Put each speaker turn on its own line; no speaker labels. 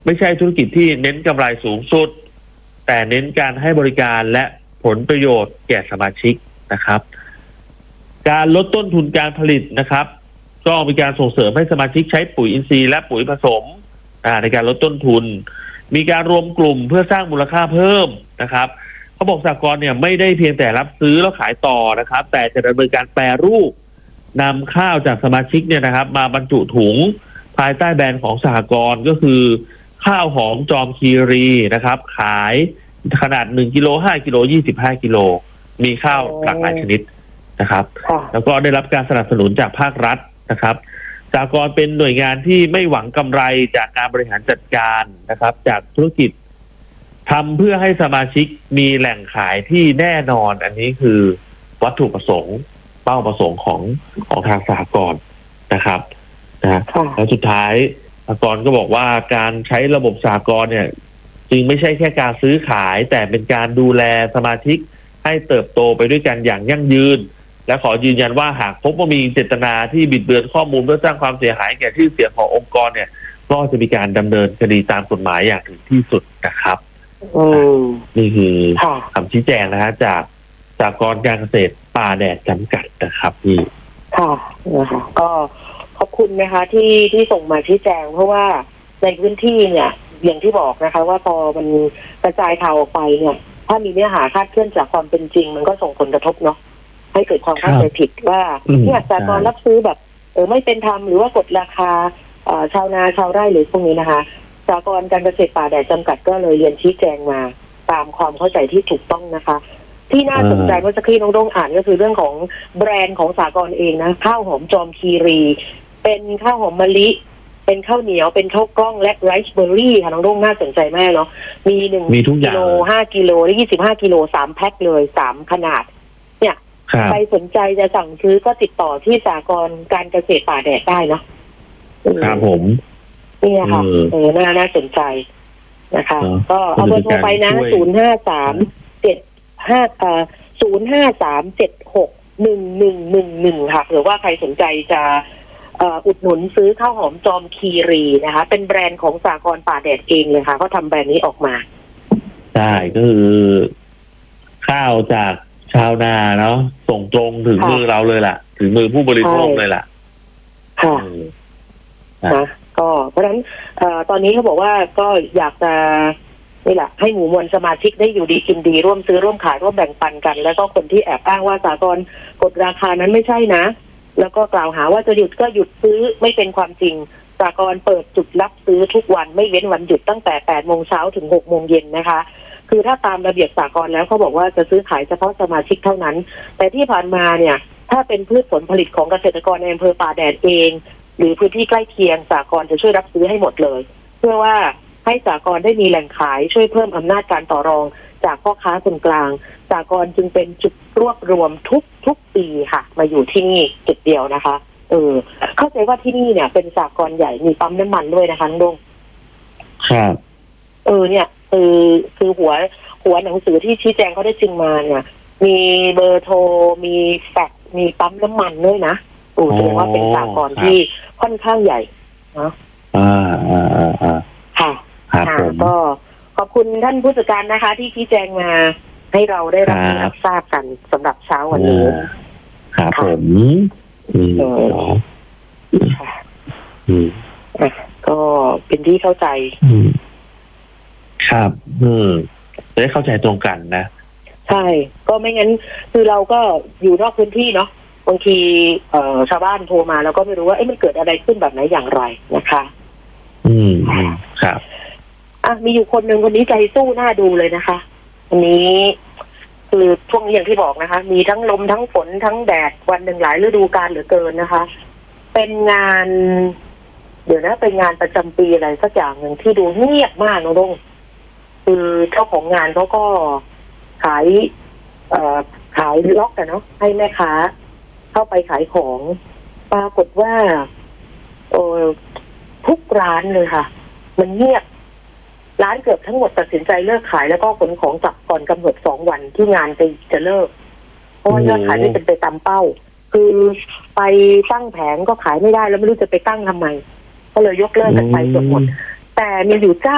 ไม่ใช่ธุรกิจที่เน้นกำไรสูงสุดแต่เน้นการให้บริการและผลประโยชน์แก่สมาชิกนะครับ การลดต้นทุนการผลิตนะครับก็มีการส่งเสริมให้สมาชิกใช้ปุ๋ยอินทรีย์และปุ๋ยผสมในการลดต้นทุนมีการรวมกลุ่มเพื่อสร้างมูลค่าเพิ่มนะครับเขาบอกสหกรณ์เนี่ยไม่ได้เพียงแต่รับซื้อแล้วขายต่อนะครับแต่จะดำเนินการแปรรูปนำข้าวจากสมาชิกเนี่ยนะครับมาบรรจุถุงภายใต้แบรนด์ของสหกรณ์ก็คือข้าวหอมจอมคีรีนะครับขายขนาด1กิโล5กิโล25กิโลมีข้าวหลากหลายชนิดนะครับแล้วก็ได้รับการสนับสนุนจากภาครัฐนะครับสหกรณ์เป็นหน่วยงานที่ไม่หวังกำไรจากการบริหารจัดการนะครับจากธุรกิจทำเพื่อให้สมาชิกมีแหล่งขายที่แน่นอนอันนี้คือวัตถุประสงค์เป้าประสงค์ของทางสหกรณ์นะครับแล้วสุดท้ายสหกรณ์ก็บอกว่าการใช้ระบบสหกรณ์เนี่ยจริงไม่ใช่แค่การซื้อขายแต่เป็นการดูแลสมาชิกให้เติบโตไปด้วยกันอย่างยั่งยืนและขอยืนยันว่าหากพบว่ามีเจตนาที่บิดเบือนข้อมูลเพื่อสร้างความเสียหายแก่ชื่อเสียงขององค์กรเนี่ยก็จะมีการดำเนินคดีตามกฎหมายอย่างถึงที่สุดนะครับนี่คือคำชี้แจงนะฮะจากสหกรณ์การเกษตรป่าแดดจำกัดนะครับพี่
ค่ะนะคะก็ขอบคุณนะคะที่ส่งมาชี้แจงเพราะว่าในพื้นที่เนี่ยอย่างที่บอกนะคะว่าพอมันกระจายข่าวออกไปเนี่ยถ้ามีเนื้อหาคาดเคลื่อนจากความเป็นจริงมันก็ส่งผลกระทบเนาะให้เกิดความเข้าใจผิดว่าที่สหกรณ์รับซื้อแบบไม่เป็นธรรมหรือว่ากดราคาชาวนาชาวไร่หรือพวกนี้นะคะสหกรณ์การเกษตรป่าแดดจำกัดก็เลยเรียนชี้แจงมาตามความเข้าใจที่ถูกต้องนะคะที่น่าสนใจเมื่อสักครู่น้องโด่งอ่านก็คือเรื่องของแบรนด์ของสหกรณ์เองนะข้าวหอมจอมคีรีเป็นข้าวหอมมะลิเป็นข้าวเหนียวเป็นข้าวกล้องและไรซ์เบอร์รี่ค่ะน้องโด่งน่าสนใจมากเนาะมี1กิโล5กิโลและ25กิโล3แพ็คเลย3ขนาดเนี่ยใครสนใจจะสั่งซื้อก็ติดต่อที่สหกรณ์การเกษตรป่าแดดได้เนาะ
ครับผม
นี่ค่ะน่าสนใจนะคะก็เอาเบอร์โทรไปนะ053761111ค่ะหรือว่าใครสนใจจะอุดหนุนซื้อข้าวหอมจอมคีรีนะคะเป็นแบรนด์ของสหกรณ์ป่าแดดเองเลยค่ะเขาทำแบรนด์นี้ออกมา
ใช่ก็คือข้าวจากชาวนาเนาะส่งตรงถึงมือเราเลยล่ะถึงมือผู้บริโภคเลยล่ะ
ค่ะนะก็เพราะฉะนั้นตอนนี้เขาบอกว่าก็อยากจะนี่แหละให้หมู่มวลสมาชิกได้อยู่ดีกินดีร่วมซื้อร่วมขายร่วมแบ่งปันกันแล้วก็คนที่แอบอ้างว่าสหกรณ์กดราคานั้นไม่ใช่นะแล้วก็กล่าวหาว่าจะหยุดก็หยุดซื้อไม่เป็นความจริงสหกรณ์เปิดจุดรับซื้อทุกวันไม่เว้นวันหยุดตั้งแต่ 8 โมงเช้าถึง 6 โมงเย็นนะคะคือถ้าตามระเบียบสหกรณ์แล้วเขาบอกว่าจะซื้อขายเฉพาะสมาชิกเท่านั้นแต่ที่ผ่านมาเนี่ยถ้าเป็นพืชผลผลิตของเกษตรกรในอำเภอป่าแดดเองหรือพื้นที่ใกล้เคียงสหกรณ์จะช่วยรับซื้อให้หมดเลยเพื่อว่าให้สหกรณ์ได้มีแหล่งขายช่วยเพิ่มอำนาจการต่อรองจากพ่อค้าคนกลางสหกรณ์จึงเป็นจุดรวบรวมทุกปีค่ะมาอยู่ที่นี่จุดเดียวนะคะเข้าใจว่าที่นี่เนี่ยเป็นสหกรณ์ใหญ่มีปั๊มน้ำมันด้วยนะคะน้องดง
ครับ
เนี่ยคือหัวหนังสือที่ชี้แจงเขาได้จริงมาเนี่ยมีเบอร์โทรมีแฟกซ์มีปั๊มน้ำมันด้วยนะแสดงว่าเป็นสหกรณ์ที่ค่อนข้างใหญ่นะค่ะก็ขอบคุณท่านผู้จัดการนะคะที่ชี้แจงมาให้เราได้รับทราบกันสำหรับเช้าวันนี้
ครับผม
ก็เป็นที่เข้าใจ
ครับจะได้เข้าใจตรงกันนะ
ใช่ก็ไม่งั้นคือเราก็อยู่นอกพื้นที่เนาะบางทีชาวบ้านโทรมาแล้วก็ไม่รู้ว่ามันเกิดอะไรขึ้นแบบไหนอย่างไรนะคะ
ครับ
มีอยู่คนนี้ใจสู้หน้าดูเลยนะคะวันนี้คือช่วงนี้อย่างที่บอกนะคะมีทั้งลมทั้งฝนทั้งแดดวันหนึ่งหลายฤดูกาลเหลือเกินนะคะเป็นงานเป็นงานประจำปีอะไรสักอย่างหนึ่งที่ดูเงียบมากนะลุงคือเจ้าของงานเขาก็ขายล็อกกันเนาะให้แม่ค้าเข้าไปขายของปรากฏว่าทุกร้านเลยค่ะมันเงียบร้านเกือบทั้งหมดตัดสินใจเลิกขายแล้วก็ขนของกลับก่อนกำหนด2 วันที่งานจะเลิกเพราะว่ายอดขายไม่เป็นไปตามเป้าคือไปตั้งแผงก็ขายไม่ได้แล้วไม่รู้จะไปตั้งทำไมก็เลยยกเลิกกันไปจนหมดแต่มีอยู่เจ้า